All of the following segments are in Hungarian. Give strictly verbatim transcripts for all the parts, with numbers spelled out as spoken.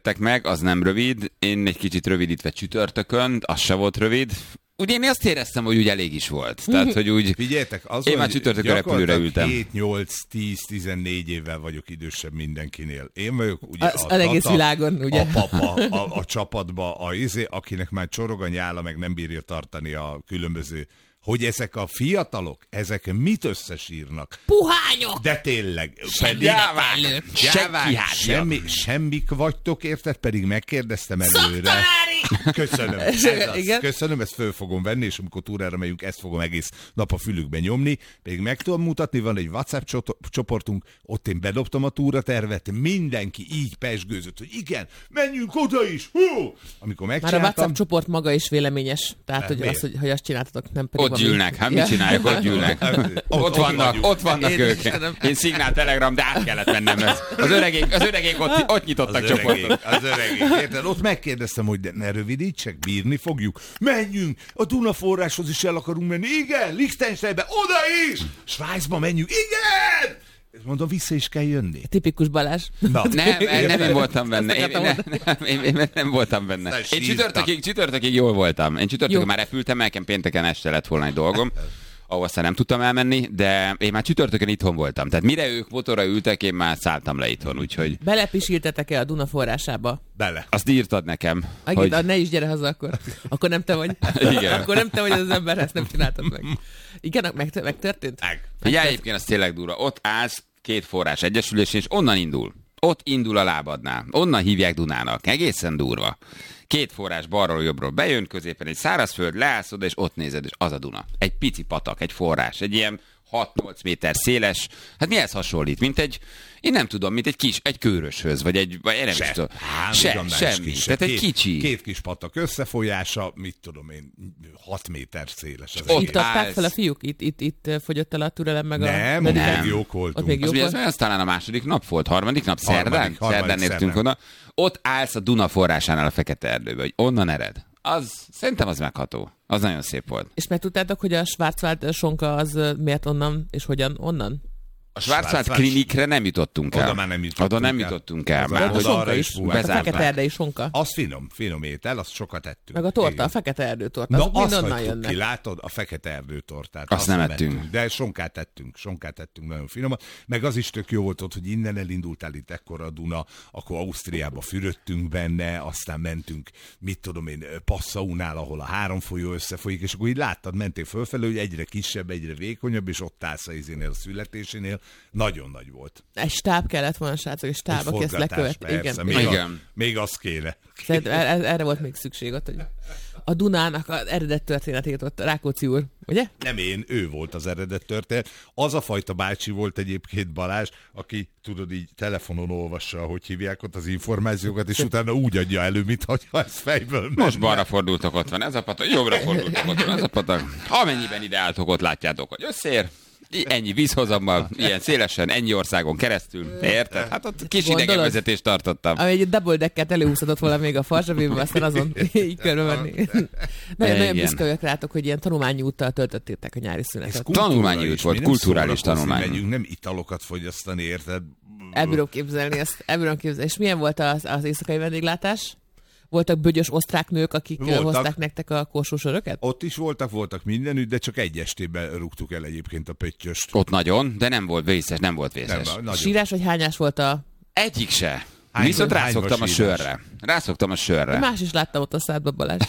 figyeljetek meg, az nem rövid. Én egy kicsit rövidítve csütörtökön, az se volt rövid. Ugye én azt éreztem, hogy úgy elég is volt. Tehát, hogy úgy... Figyeljetek, az én már csütörtökön repülőre ültem. hét, nyolc, tíz, tizennégy évvel vagyok idősebb mindenkinél. Én vagyok ugye az a egész tata, világon, ugye? a papa, a, a csapatba, a izé, akinek már csorog a nyála, meg nem bírja tartani a különböző, hogy ezek a fiatalok, ezek mit összesírnak? Puhányok! De tényleg. Pedig Gyávák! Gyávák, semmi, semmik vagytok, érted? Pedig megkérdeztem előre. Köszönöm. Ez az. Köszönöm, ezt föl fogom venni, és amikor túrára megyünk, ezt fogom egész nap a fülükbe nyomni. Pedig meg tudom mutatni, van egy WhatsApp csoportunk, ott én bedobtam a túratervet, mindenki így pezsgőzött, hogy igen, menjünk oda is! Hú! Amikor megcsináltam... Már a WhatsApp csoport maga is véleményes. Tehát, hogy, az, hogy, hogy azt csináltatok, nem pedig... Ott gyűlnek, hát mit csináljuk, ott gyűlnek. ott, ott vannak, ott vannak én ők. Én Szignál Telegram, de át kellett mennem. Az öregék, az öregék ott, ott nyitottak az csoportot. Öregék, az öregék, érted? Ott megkérdeztem, hogy de ne rövidítsek, bírni fogjuk. Menjünk, a Duna forráshoz is el akarunk menni. Igen, Liechtensteinbe, oda is! Svájcba menjünk, igen! Mondom, vissza is kell jönni. Tipikus Balázs. Na. Nem, nem én voltam benne. Én, nem, nem, én, én nem voltam benne. Ne, én csütörtökig, csütörtökig jól voltam. Én csütörtökig már repültem, nekem pénteken este lett volna egy dolgom, ahol aztán nem tudtam elmenni, de én már csütörtökön itthon voltam. Tehát mire ők motorra ültek, én már szálltam le itthon, úgyhogy... Belepisíltetek-e a Duna forrásába? Bele. Azt írtad nekem. Agit, hogy... ne is gyere haza akkor. Akkor nem te vagy. Igen. Akkor nem te vagy az ember, ezt nem csináltad meg. Igen, meg, megtörtént? Meg. Ugye egyébként az tényleg durva. Ott állsz, két forrás egyesülés, és onnan indul. Ott indul a lábadnál. Onnan hívják Dunának. Egészen durva. Két forrás balról jobbról bejön, középen egy szárazföld, leállsz oda, és ott nézed, és az a Duna. Egy pici patak, egy forrás, egy ilyen hat-nyolc méter széles. Hát mihez hasonlít? Mint egy, én nem tudom, mint egy kis, egy kőröshöz, vagy egy, vagy nem is tudom. Se, semmi. Tehát egy két, kicsi. Két kis patak összefolyása, mit tudom én, hat méter széles. Az itt adták fel a fiúk? Itt, itt, itt fogyott el a türelem meg a... Nem, ott még jók voltunk. Még jók az, az talán a második nap volt, harmadik nap, szerdán? Szerdán néztünk oda. Ott állsz a Duna forrásánál a Fekete Erdőbe, hogy onnan ered. Az, szerintem az megható. Az nagyon szép volt. És meg tudtátok, hogy a Schwarzwald sonka az miért onnan, és hogyan onnan? A Schwarzwald klinikre nem jutottunk el. Oda már nem jutottunk Oda nem el. jutottunk el. Az Már, a hogy sonka is is. A Fekete Erdei sonka. Az finom, finom étel, azt sokat ettünk. Meg a torta, igen. a Fekete Erdő torta. Na, azok azt mind onnan hagytuk jönnek. ki, látod, a Fekete Erdő tortát. Azt nem ettünk. ettünk. De sonkát ettünk, sonkát ettünk, nagyon finomat. Meg az is tök jó volt ott, hogy innen elindultál itt ekkora a Duna, akkor Ausztriába fürödtünk benne, aztán mentünk, mit tudom én, Passaunál, ahol a három folyó összefolyik, és akkor így láttad, mentél fölfelé, hogy egyre kisebb, egyre vékonyabb, és ott állsz a izénél, a születésénél. Nagyon nagy volt. Egy stáb kellett volna, srácok, egy stáb, aki ezt lekövet. Persze, Igen. még, Igen. A, még az kéne. Szerintem erre volt még szükség ott, hogy a Dunának az eredet történetét ott Rákóczi úr, ugye? Nem én, ő volt az eredet történet. Az a fajta bácsi volt egyébként Balázs, aki tudod így telefonon olvassa, hogy hívják ott az információkat, és utána úgy adja elő, mintha ez fejből menne. Most balra fordultok, ott van ez a patak, jobbra fordultok, ott van ez a patak. Amennyiben ide álltok, ott látjátok, hogy összér. Ennyi vízhozammal, ilyen szélesen, ennyi országon keresztül. Érted? Hát ott kis idegenvezetést tartottam. Ami egy double decket előhúzhatott volna még a farsabébe, aztán azon így körbe menni. Nagyon büszke vagyok rátok, hogy ilyen tanulmányi úttal töltöttétek a nyári szünetet. Tanulmányi út volt, kulturális tanulmány. Megyünk, nem italokat fogyasztani, érted? Elbírom képzelni ezt, elbírom képzelni. És milyen volt az, az éjszakai vendéglátás? Voltak bögyös osztrák nők, akik voltak. Hozták nektek a korsósöröket? Ott is voltak, voltak mindenütt, de csak egy estében rúgtuk el egyébként a pöttyöst. Ott nagyon, de nem volt vészes, nem volt vészes. Nem, sírás vagy hányás volt a... Egyik se. Hány, Viszont rászoktam a sörre. Rászoktam a sörre. Más is láttam ott a szádba, Balázs.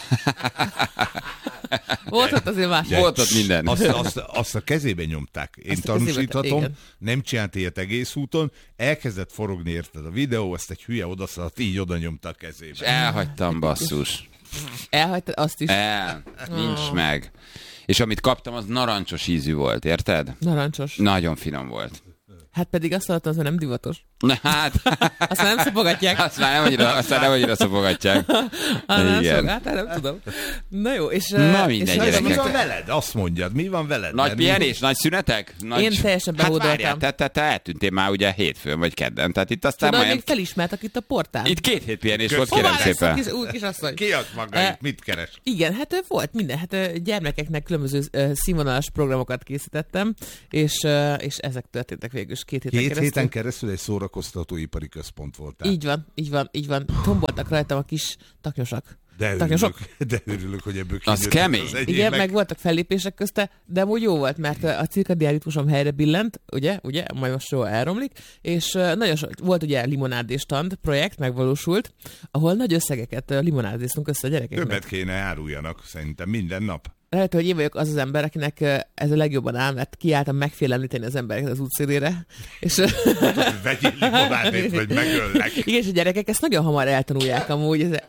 Volt ott azért más. Volt ott minden. Azt, azt, azt a kezében nyomták. Én Azt a tanúsíthatom, kezébe, nem csinált ilyet egész úton, elkezdett forogni, érted a videó, azt egy hülye odaszaladt, így oda nyomta a kezébe. És elhagytam, basszus. Elhagytad azt is? El, nincs meg. És amit kaptam, az narancsos ízű volt, érted? Narancsos. Nagyon finom volt. Hát pedig azt hallottam, az már nem divatos. Hát... Azt már nem szopogatják. Azt már nem annyira, azt már nem annyira szopogatják. Ah, igen. Hát nem tudom. Na jó, és... Na mindegy, és gyerekek. Mi van veled? Azt mondjad, mi van veled? Nagy Mert pihenés, nagy szünetek? Nagy... Én teljesen behódoltam. Hát várjál, te, te, te eltűntél már ugye hétfőn vagy kedden, tehát itt aztán Tudom, majd... még felismertek itt a portán. Itt két hét pihenés Kösz. volt, kérem Hová szépen. lesz a kis, új kisasszony? Ki ad maga Eh, itt? Mit keres? Igen, hát volt minden. Hát gyermekeknek különböző uh, színvonalas programokat készítettem, és, uh, és ezek történtek végül is két héten Két keresztül. héten keresztül egy szórakoztató szórakoztatóipari központ voltál. Így van, így van, így van. Tomboltak rajtam a kis taknyosak. De örülök, de örülök, hogy ebből az kemény. Az igen, meg voltak fellépések közte, de amúgy jó volt, mert a cirkadián ritmusom helyre billent, ugye, ugye, majd most jól elromlik, és nagyon so, volt ugye limonádéstand projekt, megvalósult, ahol nagy összegeket limonádéztunk össze a gyerekeknek. Többet kéne áruljanak, szerintem minden nap. Lehet, hogy én vagyok az az ember, akinek ez a legjobban áll, mert kiálltam megfélemlíteni az embereket az útszélére. És... Vegyél limonádét, vagy megöllek. Igen, és a gyerekek ezt nagyon hamar eltanulják amúgy. Ez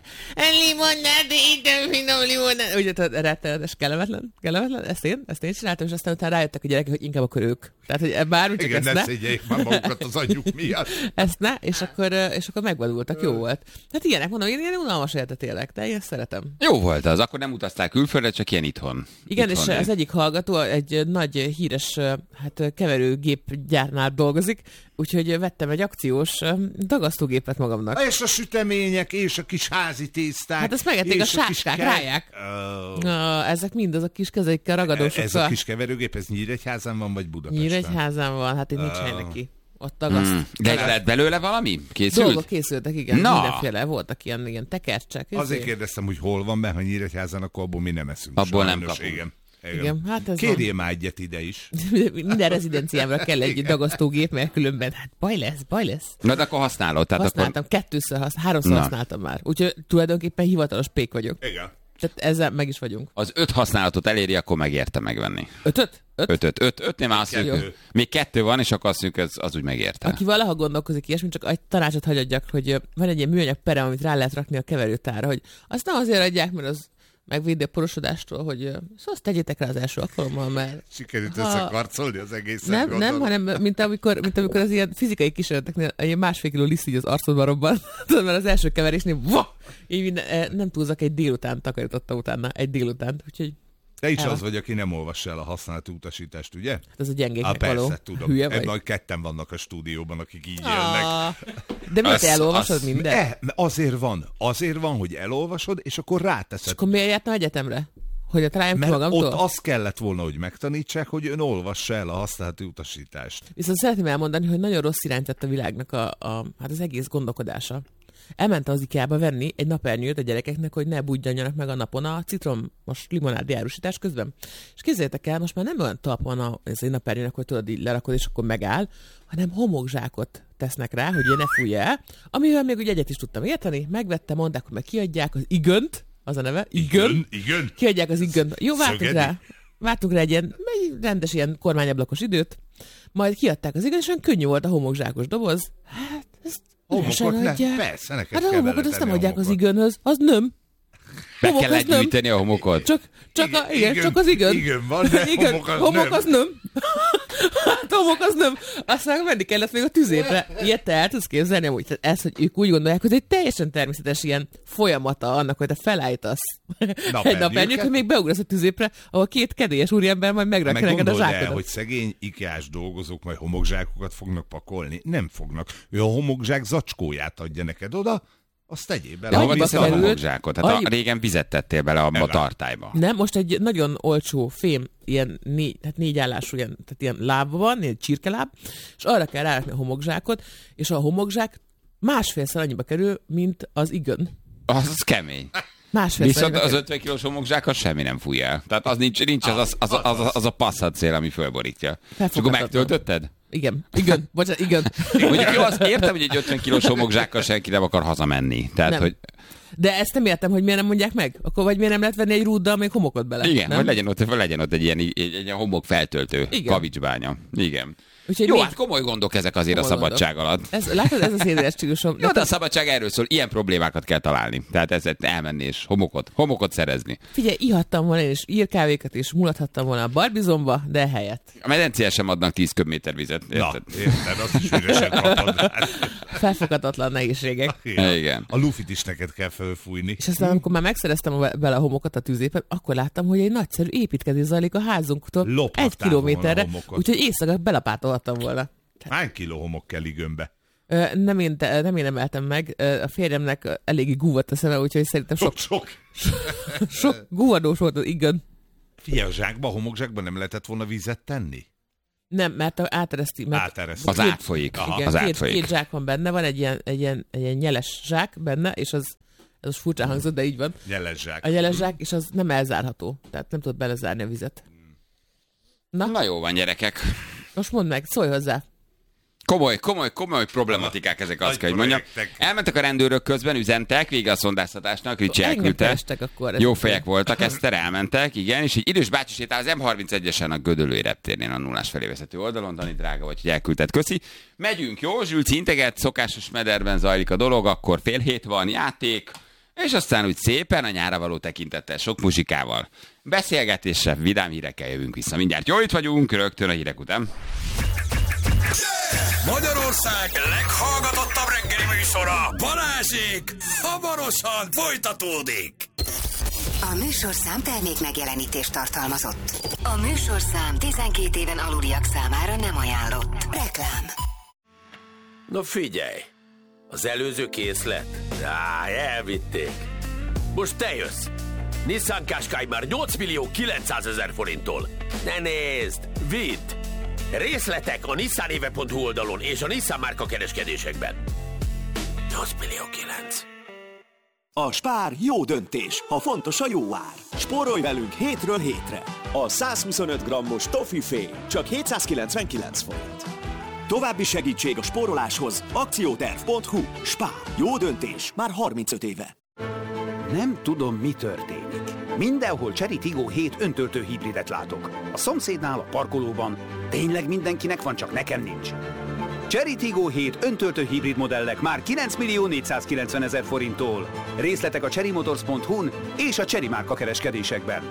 limonádét, finom limonádét. Ugye, tehát rettenetes, kellemetlen, kellemetlen. Ezt én, ezt én csináltam, és aztán utána rájöttek a gyerekek, hogy inkább akkor ők. Tehát, hogy bármi csak igen, ezt ne. ne. szégyeljék már magukat az anyjuk miatt. Ezt ne, és akkor, és akkor megvadultak, jó volt. Hát ilyenek, mondom, én ilyen unalmas életet élek, de én szeretem. Jó volt az, akkor nem utaztál külföldre, csak ilyen itthon. Igen, itthon és az egyik hallgató egy nagy híres hát, keverőgépgyárnál dolgozik, úgyhogy vettem egy akciós dagasztógépet magamnak. És a sütemények, és a kis házi tészták. Hát ezt megették a sáskák, ke... ráják. Oh. Na, ezek mind az a kis kezeikkel ragadósokkal. Ez a kis keverőgép, ez Nyíregyházán van, vagy Budapesten? Nyíregyházán van, hát itt nincs oh. hely neki. Ott tagaszt. Mm. De lett belőle valami? Készült? Dolgok készültek, igen. Na. Mindenféle voltak ilyen, ilyen tekercsek. Azért kérdeztem, hogy hol van be, ha Nyíregyházán, akkor abból mi nem eszünk. Abból sajnos, nem kapunk. Igen. Igen. Igen, hát ez kérjél már egyet ide is. Minden rezidenciámra kell egy dagasztógép, mert különben hát baj lesz, baj lesz. Na, de akkor használod. Tehát használtam, akkor... kettőször, hasz... háromszor Na. használtam már. Úgyhogy tulajdonképpen hivatalos pék vagyok. Igen. Tehát ezzel meg is vagyunk. Az öt használatot eléri, akkor megérte megvenni. Ötöt? Öt? Öt, öt, öt, ötnél már azt mondjuk, még kettő van, és akkor azt mondjuk, az, az úgy megérte. Aki valaha gondolkozik ilyesmi, csak egy tanácsot hagyadjak, hogy van egy ilyen műanyag perem, amit rá lehet rakni a keverőtárra, hogy azt nem azért adják, mert az megvédi a porosodástól, hogy szóval azt tegyétek rá az első alkalommal, mert... Sikerült ha... összekarcolni az egészet. Nem, gondolom. Nem, hanem mint amikor, mint amikor az ilyen fizikai kísérleteknél egy másfél kiló liszt így az arcodban robban. Tudod, mert az első keverésnél vah! Így minden, nem túlzak, egy délután takarította utána, egy délután, úgyhogy... Te is el. Az vagy, aki nem olvassa el a használati utasítást, ugye? Hát ez a gyengéknek persze, való. Tudom. Hülye vagy? Ebben ketten vannak a stúdióban, akik így ah, élnek. De miért elolvasod az, minden? E, azért van. Azért van, hogy elolvasod, és akkor ráteszed. És akkor miért jártam egyetemre? Hogy találjam ki magamtól? Ott az kellett volna, hogy megtanítsák, hogy ön olvassa el a használati utasítást. Viszont szeretném elmondani, hogy nagyon rossz irányt vett a világnak a, a, hát az egész gondolkodása. Elment az IKEA-ba venni egy napernyőt a gyerekeknek, hogy ne budjanjanak meg a napon a citromos limonádi árusítás közben. És képzeljétek el, most már nem olyan talp van a, ez egy napernyőnek, hogy tudod, így lerakod, és akkor megáll, hanem homokzsákot tesznek rá, hogy ne fújja el, amivel még ugye egyet is tudtam érteni, megvettem, mondták, hogy meg kiadják az igönt, az a neve, igön, igen, igen. Kiadják az igönt. Jó, vártunk rá, vártunk rá egy ilyen egy rendes ilyen kormányablakos időt, majd kiadták az igönt, és olyan könnyű volt a homokzsákos doboz. Hát, ez homokot ne, persze, neked hát a homokot azt nem adják az igönhöz, az nem. Be kellett gyűjteni a homokot. Csak, csak, a, igen, igen, csak az igön. Igen van, de igen, homok az homok nem. Az nem. Hát homok az nem. Aztán menni kellett még a tüzépre. Ilyet te el tudsz képzelni, amúgy ez, hogy ők úgy gondolják, hogy ez egy teljesen természetes ilyen folyamata annak, hogy te felállítasz egy napernyőt, hogy még beugrasz a tüzépre, ahol két kedélyes úriember majd megrakja neked a zsákodat. El, hogy szegény ikás dolgozók majd homokzsákokat fognak pakolni? Nem fognak. Ő a homokzsák zacskóját adja neked oda, azt tegyél bele. De hova viszed a homokzsákot? Hát a, régen vizet tettél bele abba a tartályba. Nem, most egy nagyon olcsó fém, ilyen négy, hát négy állású, ilyen, tehát ilyen láb van, egy csirkeláb, és arra kell rárakni a homokzsákot, és a homokzsák másfélszer annyiba kerül, mint az igön. Az, az kemény. Viszont az ötven kilós homokzsák, az semmi nem fúj el. Tehát az nincs, nincs az, az, az, az, az, az a passzat cél, ami fölborítja. És akkor megtöltötted? Igen, igen, bocsánat, igen. Mondjuk jó, azt értem, hogy egy ötven kilós homokzsákkal senki nem akar hazamenni. Tehát, nem. Hogy... De ezt nem értem, hogy miért nem mondják meg. Akkor vagy miért nem lehet venni egy rúddal még homokot bele? Igen, nem? Vagy legyen ott, legyen ott egy ilyen, egy, egy ilyen homok feltöltő kavicsbánya. Igen. Úgyhogy jó, még... hát komoly gondok ezek azért komoly a szabadság gondok. alatt. Ez, látod, ez az édes stílusom. Jó, de a szabadság erről szól, ilyen problémákat kell találni. Tehát ez elmenni és homokot, homokot szerezni. Figyelj, ihattam volna én is írkávékat, és mulathattam volna a barbizomba, de helyett. A medencéhez sem adnak tíz köbméter vizet. Érted? Na, érted, azt is üresen kapod. Felfoghatatlan nehézségek. Igen. Igen. A lufit is neked kell fölfújni. És aztán, amikor már megszereztem bele a homokat a tűzépen, akkor láttam, hogy egy nagyszerű építkezés zajlik a házunktól Lophattál egy kilométerre, úgyhogy éjszaka belapátolhattam volna. Hány kiló homok kell igönbe? Ö, nem, én te, nem én emeltem meg, a férjemnek eléggé gúvadt a szeme, úgyhogy szerintem sok, sok, sok. sok gúvadós volt az igön. Figyelj, a zsákba, a homokzsákba nem lehetett volna vizet tenni? Nem, mert átereszti. Mert átereszti. Az átfolyik. Igen, az két, átfolyik. két zsák van benne, van egy ilyen, egy ilyen, egy ilyen nyeles zsák benne, és az, ez most furcsán hangzott, de így van. Nyeles zsák. A nyeles zsák, és az nem elzárható. Tehát nem tudod belezárni a vizet. Na, Na jó van, gyerekek. Most mondd meg, szólj hozzá. Komoly, komoly, komoly problematikák ezek, azt kell, hogy mondjam. Elmentek a rendőrök közben, üzentek, vége a szondáztatásnak, Ricsi elküldte. Jó fejek voltak, Eszter, elmentek, igen, és egy idős bácsi sétál az em harmincegyesen a Gödöllői reptérnél a nullás felé vezető oldalon. Dani, drága vagy, hogy elküldted, köszi. Megyünk, jó, Zsülci integet, szokásos mederben zajlik a dolog, akkor fél hét van, játék, és aztán úgy szépen a nyára való tekintettel, sok muzsikával, beszélgetésre, vidám hírekkel jövünk vissza. Mindjárt jó, itt vagyunk, rögtön a hírek után. Magyarország leghallgatottabb reggeli műsora, Balázsék, hamarosan folytatódik. A műsorszám termék megjelenítést tartalmazott. A műsorszám tizenkét éven aluliak számára nem ajánlott. Reklám. Na figyelj, az előző készlet? Á, elvitték. Most te jössz. Nissan Qashqai már nyolc millió kilencszázezer forinttól. Ne nézd, vidd! Részletek a nissanéve pont hu oldalon és a Nissan márka kereskedésekben. nyolc millió kilenc. A Spár jó döntés, ha fontos a jó ár. Spórolj velünk hétről hétre. A százhuszonöt grammos Toffifee csak hétszázkilencvenkilenc forint. További segítség a spóroláshoz akcióterv pont hu. Spár. Jó döntés. Már harmincöt éve. Nem tudom, mi történik. Mindenhol Chery Tiggo hét öntöltő hibridet látok. A szomszédnál, a parkolóban. Tényleg mindenkinek van, csak nekem nincs. Chery Tiggo hét öntöltő hibrid modellek már kilenc millió négyszázkilencvenezer forinttól. Részletek a chery motors pont hu-n és a Chery márka kereskedésekben.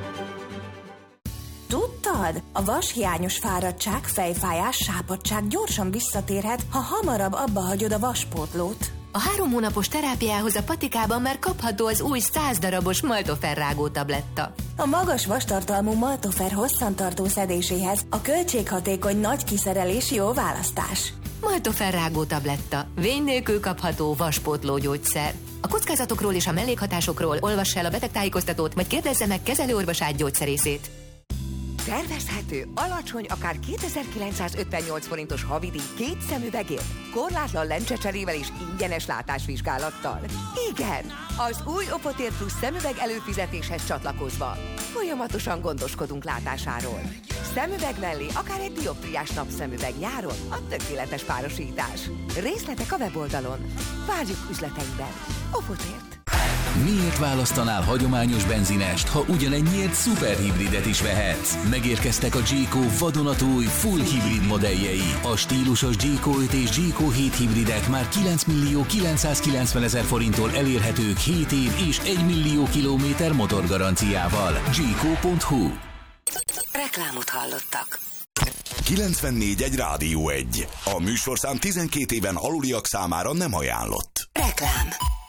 Tudtad? A vashiányos fáradtság, fejfájás, sápadtság gyorsan visszatérhet, ha hamarabb abba hagyod a vaspótlót. A három hónapos terápiához a patikában már kapható az új száz darabos Maltofer rágó tabletta. A magas vastartalmú Maltofer hosszantartó szedéséhez a költséghatékony nagy kiszerelés jó választás. Maltofer rágó tabletta. Vény nélkül kapható vaspótló gyógyszer. A kockázatokról és a mellékhatásokról olvass el a betegtájékoztatót, vagy kérdezze meg kezelőorvosát gyógyszerészét. Tervezhető, alacsony, akár kétezer-kilencszázötvennyolc forintos havidíj két szemüvegért, korlátlan lencsecserével és ingyenes látásvizsgálattal. Igen, az új Opotér Plus szemüveg előfizetéshez csatlakozva. Folyamatosan gondoskodunk látásáról. Szemüveg mellé akár egy dioptriás napszemüveg nyáron a tökéletes párosítás. Részletek a weboldalon. Várjuk üzleteinkben. Opotért. Miért választanál hagyományos benzinest, ha ugyanennyiért szuperhibridet is vehetsz? Megérkeztek a Jayco vadonatúj full hibrid modelljei. A stílusos Jayco öt és Jayco hét hibridek már kilenc millió kilencszázkilencvenezer forinttól elérhetők hét év és egy millió kilométer motorgaranciával. Jayco pont hu. Reklámot hallottak. kilencvennégy egy Rádió egy. A műsorszám tizenkét éven aluliak számára nem ajánlott. Reklám.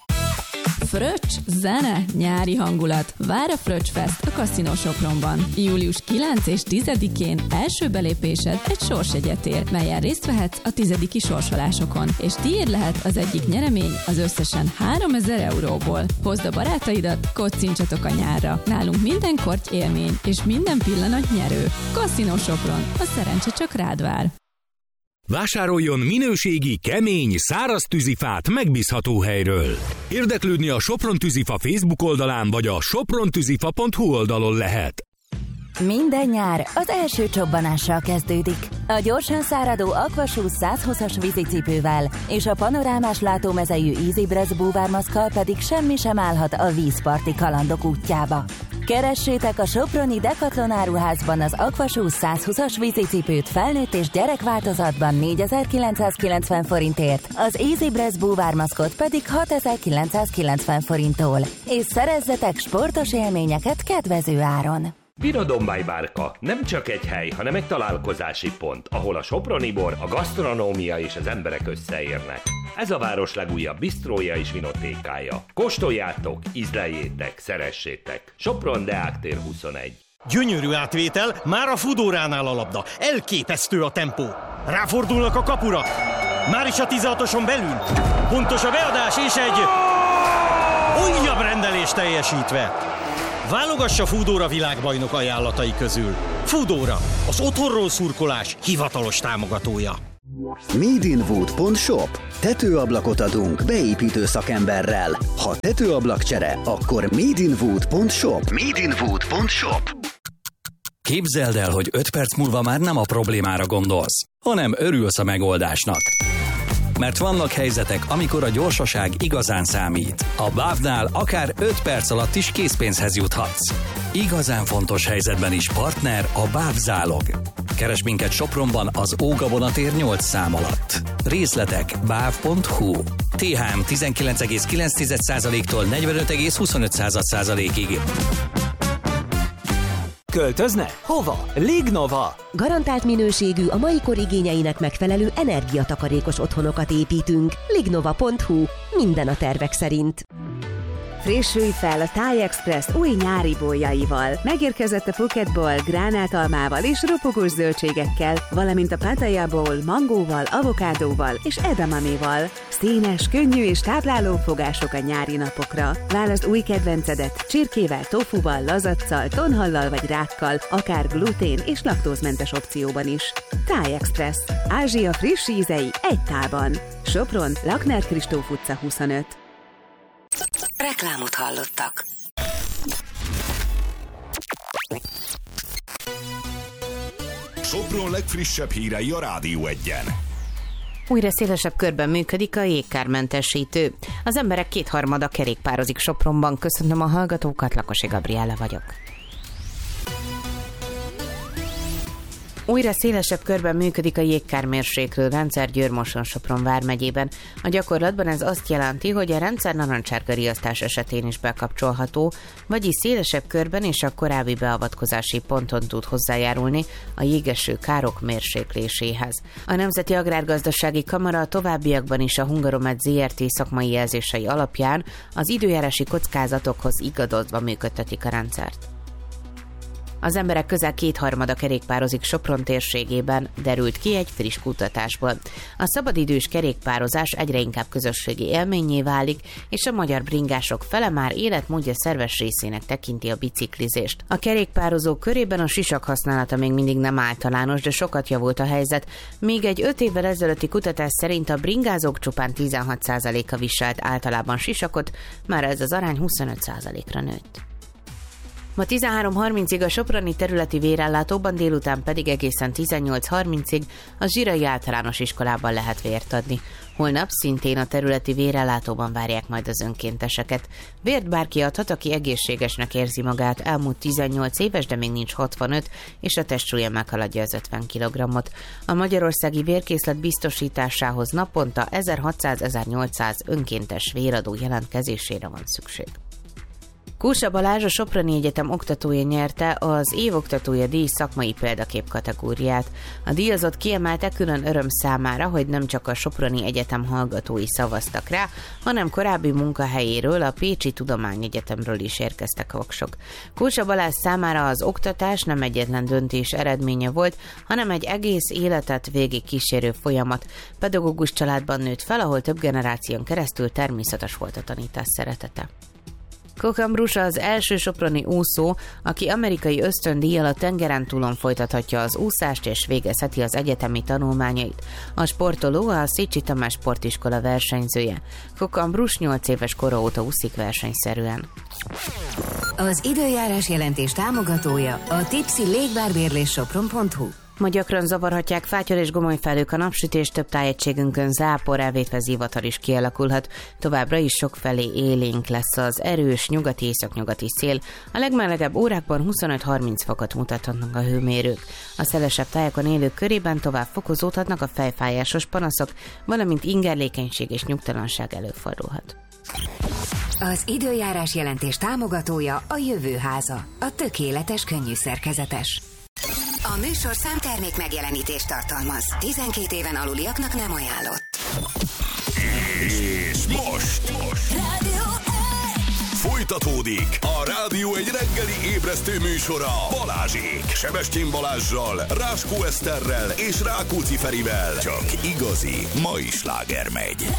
Fröccs, zene, nyári hangulat. Vár a Fröccs Fest a Casino Sopronban. július kilencedikén és tizedikén első belépésed egy sorsjegyet ér, melyen részt vehetsz a tizediki sorsolásokon, és tiéd lehet az egyik nyeremény az összesen háromezer euróból. Hozd a barátaidat, kocincsatok a nyárra. Nálunk minden korty élmény, és minden pillanat nyerő. Casino Sopron, a szerencse csak rád vár. Vásároljon minőségi, kemény, száraz tűzifát megbízható helyről. Érdeklődni a Sopron Tűzifa Facebook oldalán vagy a sopron tűzifa pont hu oldalon lehet. Minden nyár az első csobbanással kezdődik. A gyorsan száradó Aquashoes százhúszas vízicipővel és a panorámás látómezejű Easy Breath búvármaszkkal pedig semmi sem állhat a vízparti kalandok útjába. Keressétek a soproni Decathlon áruházban az Aquashoes százhúszas vízicipőt felnőtt és gyerekváltozatban négyezer-kilencszázkilencven forintért, az Easy Breath búvármaszkot pedig hatezer-kilencszázkilencven forinttól. És szerezzetek sportos élményeket kedvező áron! Birodalmai Bárka nem csak egy hely, hanem egy találkozási pont, ahol a soproni bor, a gasztronómia és az emberek összeérnek. Ez a város legújabb bistrója és vinotékája. Kóstoljátok, ízleljétek, szeressétek. Sopron Deák tér huszonegy. Gyönyörű átvétel, már a Fudóránál a labda. Elképesztő a tempó. Ráfordulnak a kapura. Már is a tizenhatoson belül. Pontos a beadás és egy újabb rendelés teljesítve. Válogassa Foodora világbajnok ajánlatai közül. Foodora, az otthonról szurkolás hivatalos támogatója. made in wood pont shop. Tetőablakot adunk beépítő szakemberrel. Ha tetőablakcsere, akkor made in wood pont shop. made in wood pont shop. Képzeld el, hogy öt perc múlva már nem a problémára gondolsz, hanem örülsz a megoldásnak. Mert vannak helyzetek, amikor a gyorsaság igazán számít. A bávnál akár öt perc alatt is készpénzhez juthatsz. Igazán fontos helyzetben is partner a BÁV Zálog. Keresd minket Sopronban az Ógabonatér nyolc szám alatt. Részletek báv pont hu. té há em tizenkilenc egész kilenc százaléktól negyvenöt egész huszonöt százalékig. Költözne? Hova? Lignova! Garantált minőségű, a mai kor igényeinek megfelelő energiatakarékos otthonokat építünk. lignova pont hu. Minden a tervek szerint. Frissülj fel a Thai Express új nyári boljaival. Megérkezett a Phuket Bowl gránátalmával és ropogós zöldségekkel, valamint a Pattaya Bowl mangóval, avokádóval és edamaméval. Színes, könnyű és tápláló fogások a nyári napokra. Válaszd új kedvencedet csirkével, tofuval, lazaccal, tonhallal vagy rákkal, akár glutén és laktózmentes opcióban is. Thai Express. Ázsia friss ízei egy tálban. Sopron, Lakner Kristóf utca huszonöt. Reklámot hallottak. Sopron legfrissebb hírei a Rádió Egyen. Újra szélesebb körben működik a jégkármentesítő. Az emberek kétharmada kerékpározik Sopronban. Köszönöm a hallgatókat, Lakosi Gabriella vagyok. Újra szélesebb körben működik a jégkármérséklő rendszer Győr-Moson-Sopron vármegyében. A gyakorlatban ez azt jelenti, hogy a rendszer narancsárga riasztás esetén is bekapcsolható, vagyis szélesebb körben és a korábbi beavatkozási ponton tud hozzájárulni a jégeső károk mérsékléséhez. A Nemzeti Agrárgazdasági Kamara a továbbiakban is a Hungaromet zé er té szakmai jelzései alapján az időjárási kockázatokhoz igazodva működtetik a rendszert. Az emberek közel kétharmada kerékpározik Sopron térségében, derült ki egy friss kutatásból. A szabadidős kerékpározás egyre inkább közösségi élménnyé válik, és a magyar bringások fele már életmódja szerves részének tekinti a biciklizést. A kerékpározók körében a sisak használata még mindig nem általános, de sokat javult a helyzet. Még egy öt évvel ezelőtti kutatás szerint a bringázók csupán tizenhat százaléka viselt általában sisakot, már ez az arány huszonöt százalékra nőtt. Ma tizenhárom harmincig a soproni területi vérellátóban, délután pedig egészen tizennyolc harmincig a Zsirai Általános Iskolában lehet vért adni. Holnap szintén a területi vérellátóban várják majd az önkénteseket. Vért bárki adhat, aki egészségesnek érzi magát, elmúlt tizennyolc éves, de még nincs hatvanöt, és a testsúlya meghaladja az ötven kilogrammot. A magyarországi vérkészlet biztosításához naponta ezerhatszáz-ezernyolcszáz önkéntes véradó jelentkezésére van szükség. Kósa Balázs, a Soproni Egyetem oktatója nyerte az évoktatója díj szakmai példakép kategóriát. A díjazott kiemelte külön öröm számára, hogy nem csak a Soproni Egyetem hallgatói szavaztak rá, hanem korábbi munkahelyéről, a Pécsi Tudományegyetemről is érkeztek voksok. Kósa Balázs számára az oktatás nem egyetlen döntés eredménye volt, hanem egy egész életet végig kísérő folyamat. Pedagógus családban nőtt fel, ahol több generáción keresztül természetes volt a tanítás szeretete. Kokan Brusa az első soproni úszó, aki amerikai ösztöndíjjal a tengeren túlon folytathatja az úszást és végezheti az egyetemi tanulmányait. A sportoló a Szécsi Tamás Sportiskola versenyzője. Kokan Brus nyolc éves kora óta úszik versenyszerűen. Az időjárás jelentés támogatója a Tipsy Légbárbérlés Sopron pont hu. Ma gyakran zavarhatják fátyol és gomolyfelhők a napsütés, több tájegységünkön zápor, elvétve zivatar is kialakulhat. Továbbra is sokfelé élénk lesz az erős nyugati északnyugati szél. A legmelegebb órákban huszonöt-harminc fokot mutathatnak a hőmérők. A szelesebb tájakon élők körében tovább fokozódhatnak a fejfájásos panaszok, valamint ingerlékenység és nyugtalanság előfordulhat. Az időjárás jelentés támogatója a Jövőháza, a tökéletes könnyű szerkezetes. A műsor számtermék megjelenítést tartalmaz. tizenkét éven aluliaknak nem ajánlott. És most, most. Folytatódik a Rádió egy reggeli ébresztő műsora Balázsék. Sebestyén Balázssal, Ráskó Eszterrel és Rákóczi Ferivel. Csak igazi mai sláger megy.